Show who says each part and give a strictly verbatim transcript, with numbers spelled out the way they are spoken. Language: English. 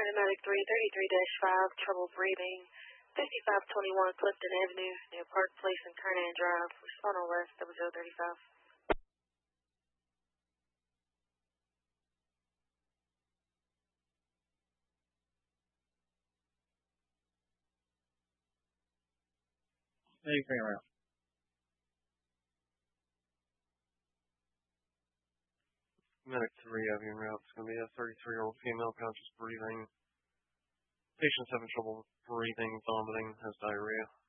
Speaker 1: Paramedic three thirty-three dash five, trouble breathing, fifty-five twenty-one Clifton Avenue, near Park Place and Kernan Drive. Respond on west, double zero thirty-five.
Speaker 2: How you figuring out?
Speaker 3: Medic three of your route. It's going to be a thirty-three-year-old female, conscious breathing. Patient's having trouble breathing, vomiting, has diarrhea.